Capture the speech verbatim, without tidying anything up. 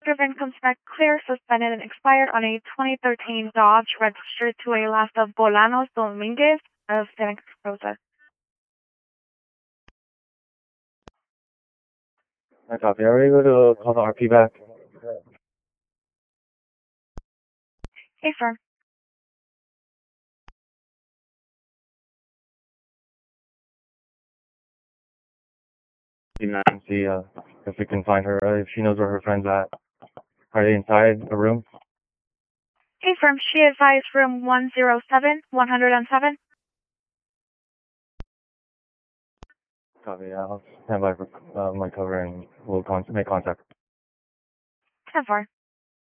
driven comes back clear, suspended, and expired on a twenty thirteen Dodge registered to a last of Bolanos Dominguez of Santa Rosa. I copy. Are we able to call the R P back? Affirm. And see uh, if we can find her, uh, if she knows where her friend's at. Are they inside a room? Affirm. She advised room one oh seven, one oh seven. Copy. I'll stand by for uh, my cover and we'll con- make contact. ten four.